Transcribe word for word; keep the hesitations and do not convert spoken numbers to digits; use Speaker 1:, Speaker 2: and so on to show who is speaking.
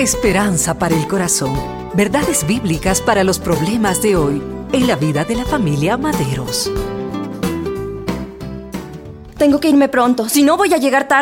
Speaker 1: Esperanza para el corazón. Verdades bíblicas para los problemas de hoy en la vida de la familia Maderos.
Speaker 2: Tengo que irme pronto, si no voy a llegar tarde.